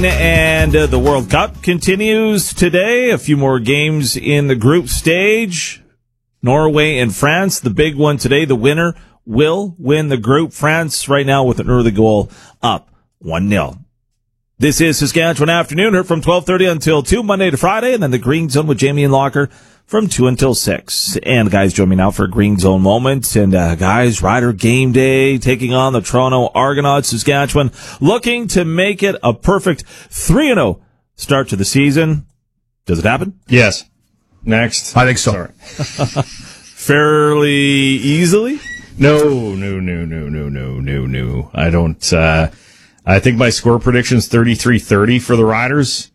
morning, and the World Cup continues today. A few more games in the group stage. Norway and France, the big one today. The winner will win the group. France right now with an early goal up 1-0. This is Saskatchewan Afternoon, heard from 12:30 until 2, Monday to Friday, and then the Green Zone with Jamie and Locker from 2 until 6. And guys, join me now for a Green Zone moment. And guys, Rider game day taking on the Toronto Argonauts. Saskatchewan looking to make it a perfect 3-0 start to the season. Does it happen? Yes. Next. I think so. Sorry. Fairly easily? No. I don't. I think my score prediction is 33-30 for the Riders.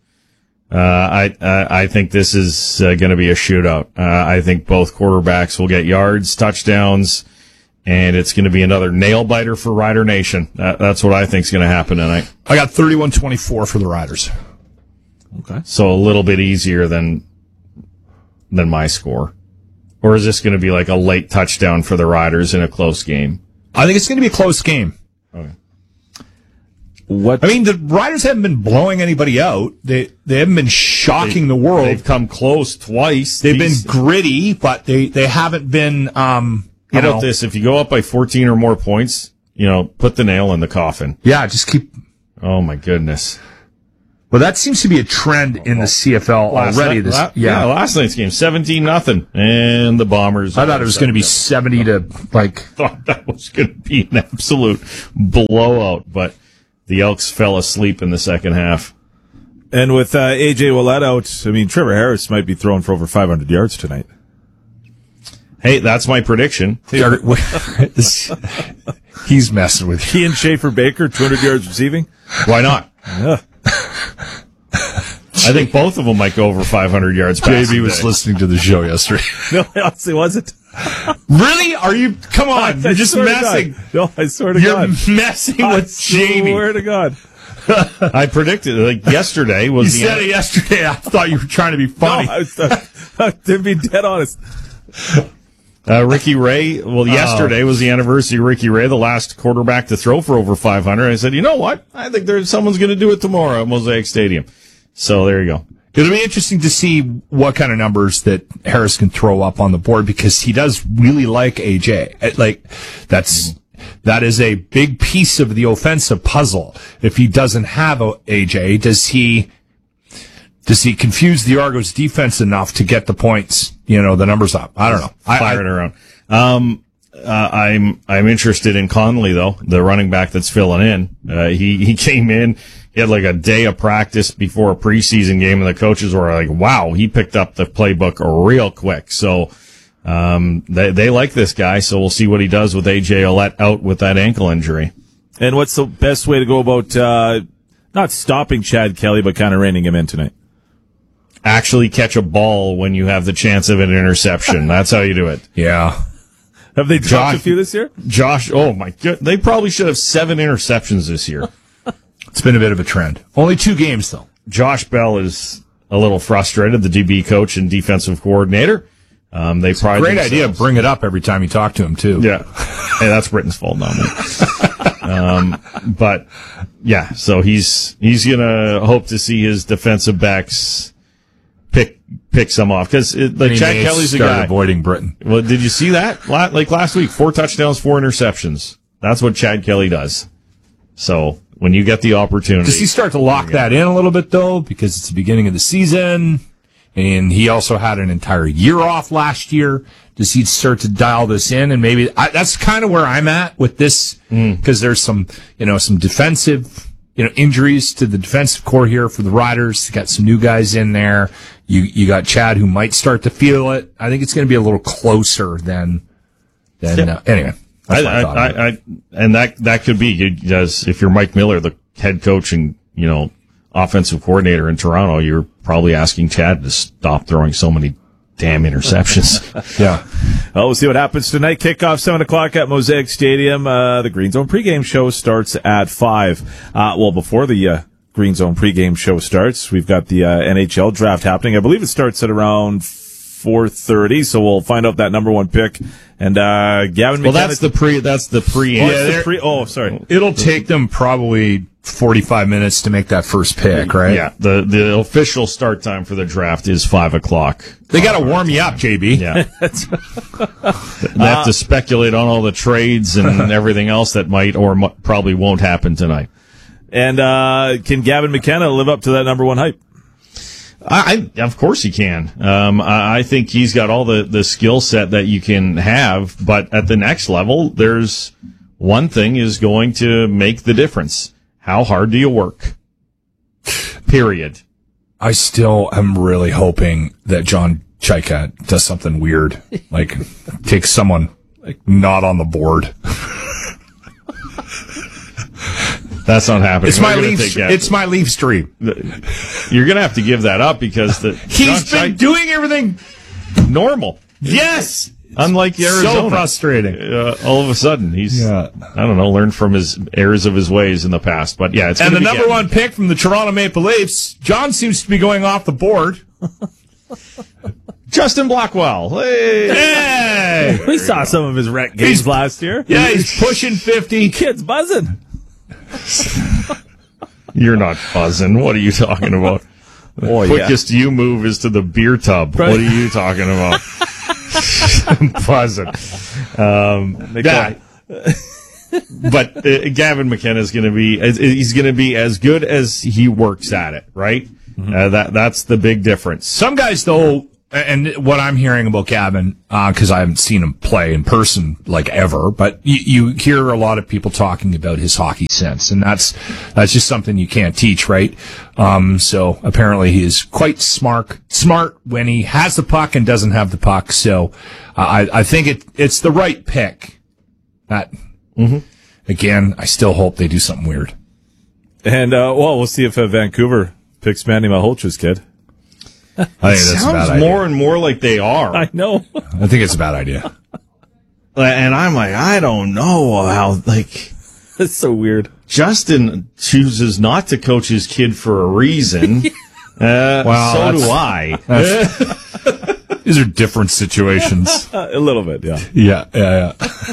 I think this is going to be a shootout. I think both quarterbacks will get yards, touchdowns, and it's going to be another nail biter for Rider Nation. That's what I think is going to happen tonight. I got 31-24 for the Riders. Okay. So a little bit easier than my score. Or is this going to be like a late touchdown for the Riders in a close game? I think it's going to be a close game. Okay. I mean, the Riders haven't been blowing anybody out. They haven't been shocking the world. They've come close twice. They've been gritty, but they haven't been. How about this? If you go up by 14 or more points, put the nail in the coffin. Yeah, just keep. Oh my goodness. Well, that seems to be a trend in the CFL already. Last night's game, 17-0, and the Bombers. I thought it was going to be 70 to like. Thought that was going to be an absolute blowout, but the Elks fell asleep in the second half. And with A.J. Ouellette out, I mean, Trevor Harris might be throwing for over 500 yards tonight. Hey, that's my prediction. He's messing with you. He and Schaefer Baker, 200 yards receiving. Why not? Yeah. I think both of them might go over 500 yards. JB was listening to the show yesterday. No, honestly, wasn't. Really? Are you? Come on. You're just messing. No, I swear to God. You're messing with Jamie. I swear to God. I predicted, yesterday was You said it yesterday. I thought you were trying to be funny. No, I to be dead honest. Ricky Ray, yesterday was the anniversary of Ricky Ray, the last quarterback to throw for over 500. I said, you know what? I think someone's going to do it tomorrow at Mosaic Stadium. So there you go. It'll be interesting to see what kind of numbers that Harris can throw up on the board because he does really like AJ. That is a big piece of the offensive puzzle. If he doesn't have AJ, does he confuse the Argos defense enough to get the points, the numbers up? I don't know. Fire it around. I'm interested in Conley though, the running back that's filling in. He came in, he had like a day of practice before a preseason game and the coaches were like, wow, he picked up the playbook real quick. So, they like this guy. So we'll see what he does with AJ Ouellette out with that ankle injury. And what's the best way to go about, not stopping Chad Kelly, but kind of reining him in tonight? Actually catch a ball when you have the chance of an interception. That's how you do it. Yeah. Have they dropped a few this year? Josh, oh my God. They probably should have 7 interceptions this year. It's been a bit of a trend. Only 2 games, though. Josh Bell is a little frustrated, the DB coach and defensive coordinator. It's a great idea. Bring it up every time you talk to him, too. Yeah. Hey, that's Britton's fault, not me. But, yeah, so he's going to hope to see his defensive backs pick some off. Because Chad Kelly's a guy. Avoiding Britton. Well, did you see that? Like last week, 4 touchdowns, 4 interceptions. That's what Chad Kelly does. So when you get the opportunity. Does he start to lock that in a little bit, though? Because it's the beginning of the season, and he also had an entire year off last year. Does he start to dial this in? And maybe that's kind of where I'm at with this, because there's some defensive, injuries to the defensive core here for the Riders. Got some new guys in there. You got Chad who might start to feel it. I think it's going to be a little closer than anyway. And that could be, if you're Mike Miller, the head coach and, offensive coordinator in Toronto, you're probably asking Chad to stop throwing so many damn interceptions. Yeah. Well, we'll see what happens tonight. Kickoff 7:00 at Mosaic Stadium. The Green Zone pregame show starts at 5. Before the Green Zone pregame show starts, we've got the NHL draft happening. I believe it starts at around 4:30, so we'll find out that number 1 pick. And Gavin McKenna. That's the pre. Yeah, sorry. It'll take them probably 45 minutes to make that first pick, right? Yeah, the official start time for the draft is 5 o'clock. They got to warm you up, JB. Yeah. They have to speculate on all the trades and everything else that might or probably won't happen tonight. And can Gavin McKenna live up to that number one hype? Of course he can. I think he's got all the skill set that you can have, but at the next level, there's one thing is going to make the difference. How hard do you work? Period. I still am really hoping that John Chaika does something weird, like takes someone like not on the board. That's not happening. It's my Leafs dream. You're going to have to give that up because he's been doing everything normal. Yes. Unlike Arizona. So frustrating. All of a sudden, he's, I don't know, learned from his errors of his ways in the past. But yeah, it's and the number one pick from the Toronto Maple Leafs, John seems to be going off the board. Justin Blackwell. Hey! We saw some of his rec games last year. Yeah, he's pushing 50. Kid's buzzing. You're not buzzing. What are you talking about? The quickest you move is to the beer tub. Right. What are you talking about? Buzzing. But Gavin McKenna is going to be, he's going to be as good as he works at it, right? Mm-hmm. That's the big difference. Some guys, though, and what I'm hearing about Gavin, because I haven't seen him play in person like ever, but you hear a lot of people talking about his hockey sense, and that's just something you can't teach, right? So apparently he is quite smart when he has the puck and doesn't have the puck. So I think it's the right pick. Again, I still hope they do something weird. And we'll see if Vancouver picks Manny Malholtra's kid. I think that's a bad idea. More and more like they are. I know. I think it's a bad idea. And I'm like, I don't know how, like... That's so weird. Justin chooses not to coach his kid for a reason. So do I. These are different situations. A little bit, yeah. Yeah.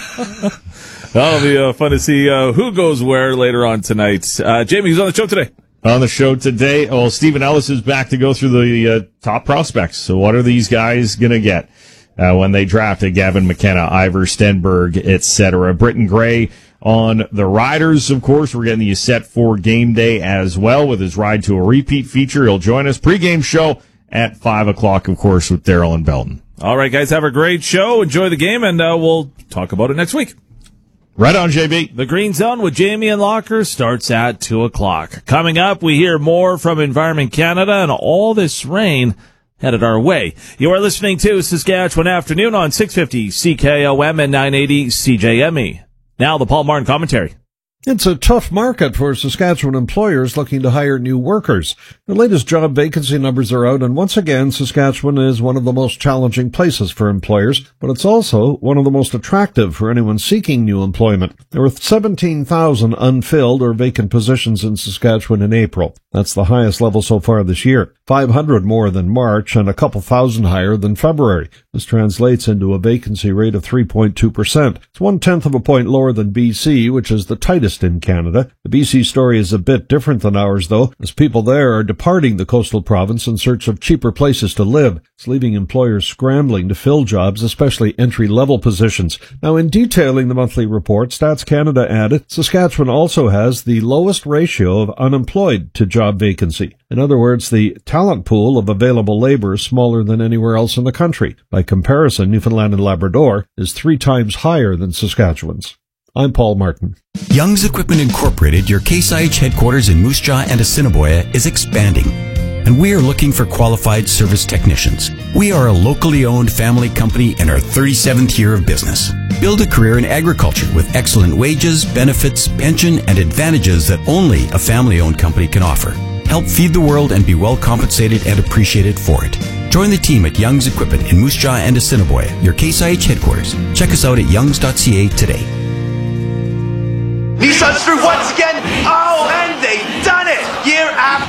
That'll be fun to see who goes where later on tonight. Jamie, who's on the show today? On the show today, Stephen Ellis is back to go through the top prospects. So what are these guys going to get when they drafted Gavin McKenna, Ivor Stenberg, etc.? Britton Gray on the Riders, of course. We're getting you set for game day as well with his Ride to a Repeat feature. He'll join us pregame show at 5 o'clock, of course, with Daryl and Belton. All right, guys, have a great show. Enjoy the game, and we'll talk about it next week. Right on, JB. The Green Zone with Jamie and Locker starts at 2 o'clock. Coming up, we hear more from Environment Canada and all this rain headed our way. You are listening to Saskatchewan Afternoon on 650 CKOM and 980 CJME. Now the Paul Martin commentary. It's a tough market for Saskatchewan employers looking to hire new workers. The latest job vacancy numbers are out, and once again, Saskatchewan is one of the most challenging places for employers, but it's also one of the most attractive for anyone seeking new employment. There were 17,000 unfilled or vacant positions in Saskatchewan in April. That's the highest level so far this year, 500 more than March and a couple thousand higher than February. This translates into a vacancy rate of 3.2%. It's 1/10 of a point lower than BC, which is the tightest in Canada. The BC story is a bit different than ours, though, as people there are departing the coastal province in search of cheaper places to live. It's leaving employers scrambling to fill jobs, especially entry-level positions. Now, in detailing the monthly report, Stats Canada added, Saskatchewan also has the lowest ratio of unemployed to job vacancy. In other words, the talent pool of available labor is smaller than anywhere else in the country. By comparison, Newfoundland and Labrador is 3 times higher than Saskatchewan's. I'm Paul Martin. Young's Equipment Incorporated, your Case IH headquarters in Moose Jaw and Assiniboia, is expanding, and we are looking for qualified service technicians. We are a locally owned family company in our 37th year of business. Build a career in agriculture with excellent wages, benefits, pension, and advantages that only a family-owned company can offer. Help feed the world and be well compensated and appreciated for it. Join the team at Young's Equipment in Moose Jaw and Assiniboia, your Case IH headquarters. Check us out at youngs.ca today. Nissan's through once again. Oh, and they've done it! Year after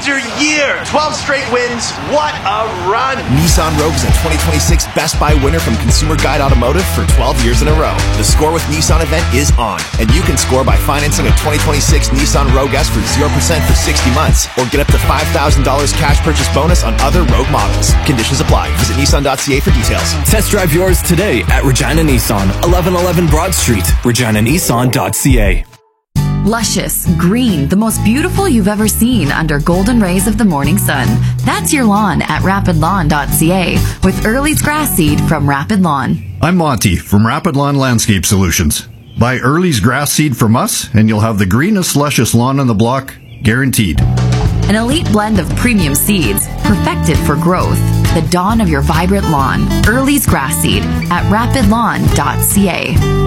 after year. 12 straight wins. What a run. Nissan Rogue is a 2026 Best Buy winner from Consumer Guide Automotive for 12 years in a row. The Score with Nissan event is on, and you can score by financing a 2026 Nissan Rogue S for 0% for 60 months, or get up to $5,000 cash purchase bonus on other Rogue models. Conditions apply. Visit Nissan.ca for details. Test drive yours today at Regina Nissan, 1111 Broad Street, reginanissan.ca. Luscious, green, the most beautiful you've ever seen under golden rays of the morning sun. That's your lawn at rapidlawn.ca with Early's grass seed from Rapid Lawn. I'm Monty from Rapid Lawn Landscape Solutions. Buy Early's grass seed from us and you'll have the greenest, luscious lawn on the block, guaranteed. An elite blend of premium seeds, perfected for growth. The dawn of your vibrant lawn. Early's grass seed at rapidlawn.ca.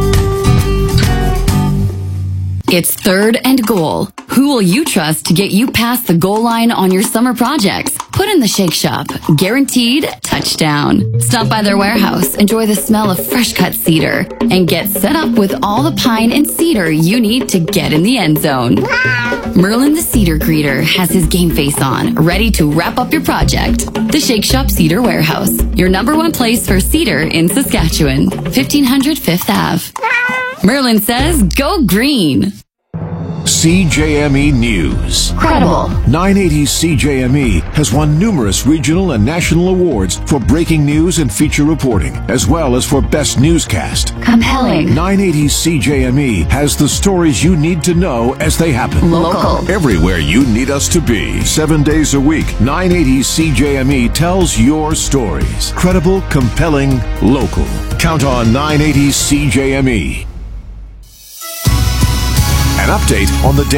It's 3rd and goal. Who will you trust to get you past the goal line on your summer projects? Put in the Shake Shop. Guaranteed touchdown. Stop by their warehouse, enjoy the smell of fresh cut cedar, and get set up with all the pine and cedar you need to get in the end zone. Merlin the Cedar Greeter has his game face on, ready to wrap up your project. The Shake Shop Cedar Warehouse, your #1 place for cedar in Saskatchewan. 1500 5th Ave. Merlin says, go green. CJME News. Credible. 980 CJME has won numerous regional and national awards for breaking news and feature reporting, as well as for best newscast. Compelling. 980 CJME has the stories you need to know as they happen. Local. Everywhere you need us to be. 7 days a week, 980 CJME tells your stories. Credible, compelling, local. Count on 980 CJME. An update on the day.